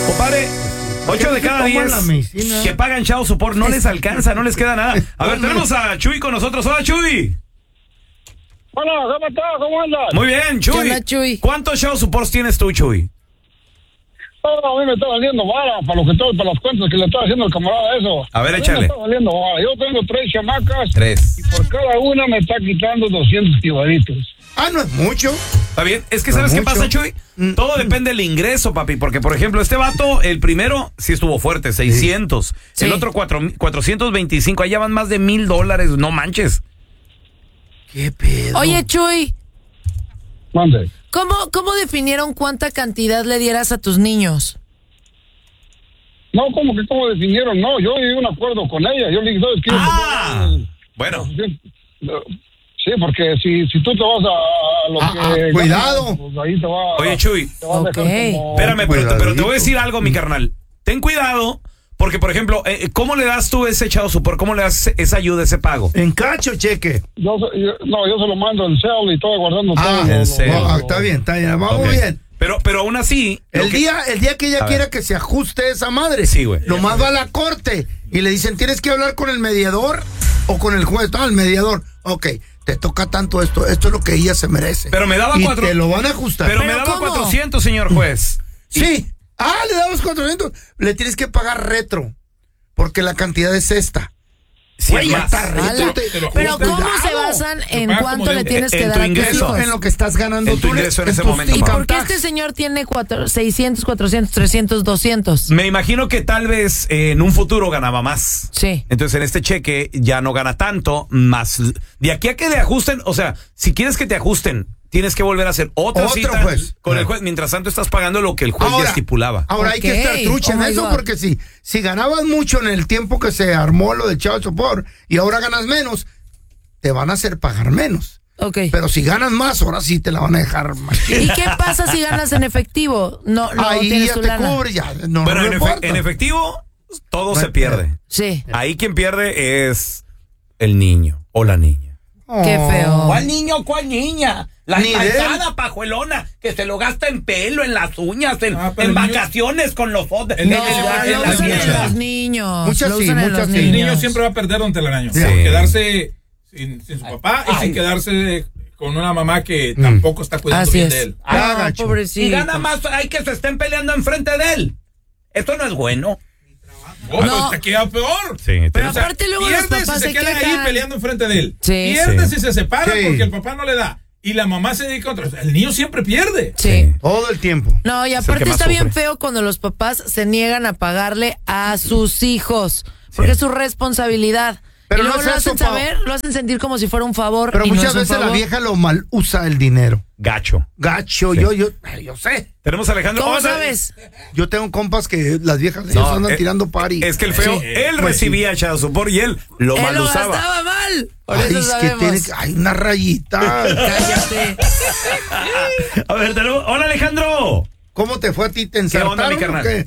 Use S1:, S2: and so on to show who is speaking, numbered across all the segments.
S1: Compadre, 8 de cada 10 que pagan child support no les alcanza, no les queda nada. A ver, tenemos a Chuy con nosotros. Hola, Chuy.
S2: Hola, ¿cómo estás? ¿Cómo andas?
S1: Muy bien, Chuy.
S3: Hola, Chuy.
S1: ¿Cuántos child supports tienes tú, Chuy?
S2: A mí me está valiendo vara para las cuentas que le está haciendo el camarada eso.
S1: A ver,
S2: mí
S1: échale.
S2: Me está valiendo vara. Yo tengo 3 chamacas.
S1: 3.
S2: Y por cada una me está quitando 200 quibaritos.
S4: No es mucho.
S1: Está bien, es que ¿sabes qué pasa, Chuy? Todo depende del ingreso, papi, porque por ejemplo, este vato, el primero sí estuvo fuerte, 600.
S3: Sí.
S1: El otro 425, allá van más de $1,000, no manches.
S4: ¿Qué pedo?
S3: Oye, Chuy,
S2: Mande.
S3: ¿cómo definieron cuánta cantidad le dieras a tus niños?
S2: No, ¿cómo definieron? No, yo llegué a un acuerdo con ella. Yo le dije, ¿sabes qué?
S1: Bueno.
S2: Sí, porque si tú te vas a lo que...
S4: cuidado.
S2: Pues ahí te va...
S1: Oye, Chuy.
S2: Te va a dejar como...
S1: Espérame, pero te voy a decir algo, mi carnal. Ten cuidado, porque, por ejemplo, ¿cómo le das tú ese child support? ¿Cómo le das esa ayuda, ese pago?
S4: En cacho, cheque.
S2: Yo se lo mando en cel y estoy guardando todo.
S1: en cel.
S4: Está bien. Vamos
S1: Ok.
S4: bien.
S1: Pero aún así...
S4: El día que ella quiera que se ajuste esa madre,
S1: Sí, güey.
S4: nomás va a la corte y le dicen, tienes que hablar con el mediador o con el juez. El mediador. Ok, te toca tanto esto es lo que ella se merece.
S1: Pero me daba
S4: y
S1: 4...
S4: te lo van a ajustar.
S1: Pero me
S3: ¿Pero
S1: daba
S3: cómo?
S1: 400, señor juez.
S4: Sí. Le damos 400. Le tienes que pagar retro, porque la cantidad es esta.
S1: Sí,
S4: Güey,
S1: más.
S4: está retro.
S3: Pero ¿cómo
S4: Cuidado.
S3: se basan en
S5: paga
S3: cuánto
S5: como
S3: le
S5: de-
S3: tienes que
S1: en
S3: dar
S1: tu
S3: a tus
S1: ingreso.
S3: hijos?
S4: En lo que estás ganando
S1: En tu
S4: tú
S1: ingreso en ese
S4: tus
S1: momento,
S3: ¿Y
S1: papá.
S3: por qué
S4: income tax.
S3: este señor tiene 600, 400, 300, 200?
S1: Me imagino que tal vez en un futuro ganaba más.
S3: Sí.
S1: Entonces en este cheque ya no gana tanto, más de aquí a que le ajusten, o sea, si quieres que te ajusten, tienes que volver a hacer otra
S4: Otro
S1: cita
S4: juez.
S1: con el juez. Mientras tanto estás pagando lo que el juez ya estipulaba.
S4: Ahora hay que estar trucha en
S3: Oh my
S4: eso,
S3: God.
S4: porque si ganabas mucho en el tiempo que se armó lo del child support y ahora ganas menos, te van a hacer pagar menos.
S3: Ok.
S4: Pero si ganas más, ahora sí te la van a dejar más.
S3: ¿Y qué pasa si ganas en efectivo? No
S4: Ahí
S3: tienes
S4: ya
S3: tu
S4: te
S3: lana.
S4: cubre, ya no
S1: Bueno,
S4: reporta.
S1: en efectivo, todo
S4: No
S1: se
S4: hay
S1: pierde.
S3: Sí.
S1: Ahí quien pierde es el niño o la niña.
S3: Qué feo.
S1: ¿Cuál niño, cuál niña? La
S4: Ni de
S1: calzada pajuelona que se lo gasta en pelo, en las uñas, en
S5: pero el niño-
S1: vacaciones con los otros.
S5: El niño
S3: No,
S5: se va a
S3: lo
S5: quedar
S3: usan en
S5: muchas.
S3: los niños.
S4: Muchas
S3: Lo
S4: sí,
S3: usan en
S4: muchas
S3: los
S4: sí.
S5: El
S3: niños.
S5: niño siempre va a perder durante el año.
S4: Sí.
S5: Por quedarse sin su papá y sin quedarse con una mamá que tampoco está cuidando
S3: Así
S5: bien
S3: es.
S5: de él.
S4: Ah,
S3: Ah,
S4: gacho.
S3: pobrecito.
S1: Y gana más, hay que se estén peleando enfrente de él. Esto no es bueno.
S5: Oh,
S3: No.
S5: pues te queda peor.
S1: Sí,
S3: Pero aparte luego los
S5: Pierde
S3: papás
S5: si se
S3: se
S5: queda ahí
S3: quejan.
S5: peleando enfrente de él.
S3: Sí.
S5: Pierde
S1: Sí.
S5: si se separa
S4: Sí.
S5: porque el papá no le da. Y la mamá se dedica a otro. El niño siempre pierde.
S3: Sí.
S4: Todo el tiempo.
S3: No, y
S1: el
S3: aparte
S1: que más
S3: está bien
S1: sufre.
S3: feo cuando los papás se niegan a pagarle a sus hijos, porque es su responsabilidad.
S4: Pero
S3: y luego
S4: no
S3: lo
S4: es
S3: hacen
S4: eso, Pao.
S3: saber, lo hacen sentir como si fuera un favor.
S4: Pero
S3: y no
S4: muchas
S3: es un
S4: veces la
S3: favor.
S4: vieja lo mal usa el dinero.
S1: Gacho.
S4: Gacho,
S1: Sí.
S4: yo sé.
S1: Tenemos a Alejandro.
S3: ¿Cómo
S1: Hola.
S3: sabes?
S4: Yo tengo compas que las viejas ellos andan tirando party.
S1: Es que el feo,
S5: Sí.
S1: él
S4: Pues
S1: recibía child support y él lo
S3: Él
S1: mal
S3: lo
S1: usaba.
S3: gastaba mal. Por
S4: Ay,
S3: eso
S4: es que
S3: sabemos.
S4: tiene hay una rayita.
S3: Cállate.
S1: A ver, tenemos. Hola, Alejandro.
S4: ¿Cómo te fue a ti? ¿Te
S1: onda, mi
S4: ensartaron
S1: carnal?
S4: o qué?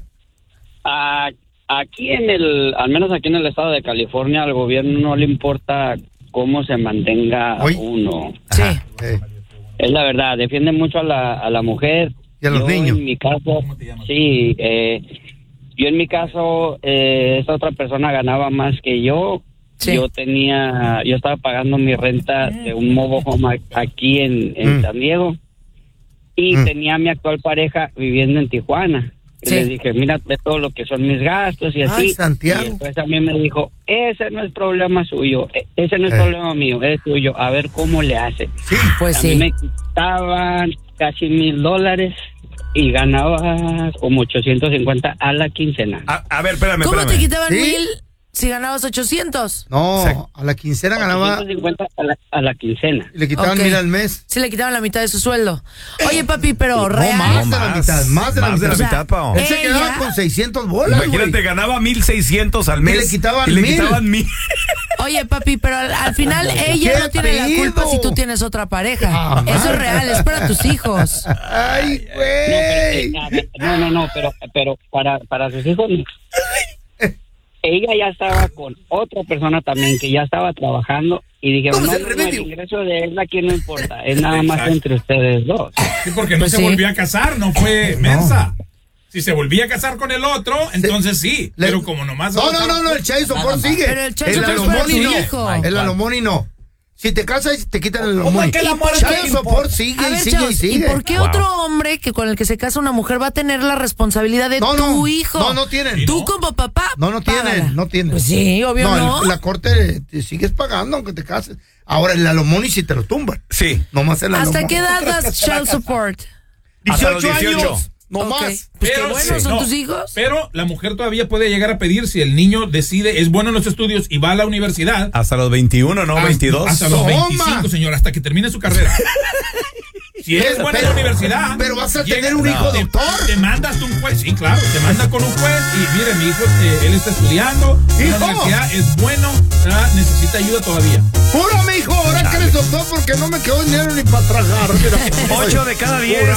S6: Aquí al menos aquí en el estado de California, al gobierno no le importa cómo se mantenga
S4: Oy.
S6: uno.
S3: Sí.
S6: Es la verdad, defiende mucho a la mujer.
S4: Y a los
S6: Yo,
S4: niños.
S6: En mi caso,
S5: ¿Cómo te llamas?
S6: sí, yo en mi caso, esta otra persona ganaba más que yo.
S3: Sí.
S6: Yo estaba pagando mi renta de un mobile home aquí en San Diego. Y tenía a mi actual pareja viviendo en Tijuana. Y
S3: Sí.
S6: les dije, mira de todo lo que son mis gastos y así.
S4: Ay, Santiago.
S6: Y después a mí me dijo, ese no es problema suyo, ese no es problema mío, es tuyo, a ver cómo le hace.
S4: Sí.
S3: Pues
S6: A mí
S3: sí.
S6: me quitaban casi $1,000 y ganaba como 850 a la quincena.
S1: A ver, espérame,
S3: ¿Cómo
S1: espérame.
S3: te quitaban
S4: ¿Sí?
S3: 1,000 si ganabas 800?
S4: No,
S1: Sí.
S4: a la quincena ganaba
S6: 850 a la quincena.
S4: y le quitaban
S3: Ok.
S4: 1,000 al mes.
S3: Sí le quitaban la mitad de su sueldo. Oye, papi, pero real.
S4: más de la
S1: más.
S4: mitad, más de la
S1: Más de la
S4: mitad.
S1: mitad, Pao.
S4: Él se
S3: Ella-
S4: quedaba con 600 bolas,
S1: Imagínate,
S4: güey.
S1: ganaba 1,600 al mes.
S4: le quitaban
S1: y le
S4: 1,000.
S1: quitaban 1,000.
S3: Oye, papi, pero al final ella
S4: ¡Qué
S3: no tiene la culpa
S4: pedo!
S3: si tú tienes otra pareja.
S4: Ah,
S3: Eso es
S4: madre.
S3: real, es para tus hijos.
S4: Ay, güey.
S6: No, pero para sus hijos no. Ella ya estaba con otra persona también que ya estaba trabajando y dije,
S4: ¿Cómo
S6: no,
S4: es el
S6: el
S4: remedio?
S6: ingreso de él aquí no importa, es nada más
S5: Exacto.
S6: entre ustedes dos.
S5: Sí, porque no
S3: Pues
S5: se
S3: sí.
S5: volvió a casar, no fue mensa. Si se volvía a casar con el otro, entonces sí. Pero como nomás...
S4: No, el child support sigue.
S3: Pero el child support es para tu hijo.
S4: El alimony no. Si te casas, te quitan el alimony.
S1: El
S4: child support sigue y sigue y sigue.
S3: ¿Y por qué otro hombre que con el que se casa una mujer va a tener la responsabilidad de tu hijo?
S4: No tienen.
S3: Tú como papá.
S4: No tienen.
S3: Pues sí, obvio no.
S4: La corte te sigues pagando aunque te cases. Ahora el alimony si te lo tumban.
S1: Sí.
S4: Nomás el alimony.
S3: ¿Hasta qué edad das child support?
S4: 18 años. No más.
S3: Pues
S5: Pero,
S3: qué bueno, son
S5: no,
S3: tus hijos.
S5: Pero la mujer todavía puede llegar a pedir si el niño decide, es bueno en los estudios y va a la universidad.
S1: Hasta los 21, ¿no? 22.
S5: Hasta los 25, señor, hasta que termine su carrera. Si eres buena en la universidad.
S4: Pero vas a tener un hijo doctor.
S5: Te mandas un juez, sí, claro. Te manda con un juez y mire, mi hijo, él está estudiando. En la universidad es bueno, necesita ayuda todavía.
S4: Juro, mi hijo, ahora que eres doctor porque no me quedó dinero ni para tragar.
S1: 8 de cada 10.